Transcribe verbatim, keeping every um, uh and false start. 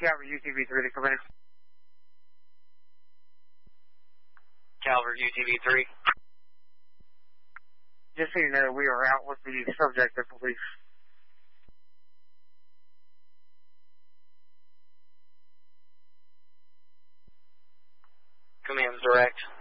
Calvert U T V three to come in. Calvert U T V three. Just so you know, we are out with the subject of police. Command's direct.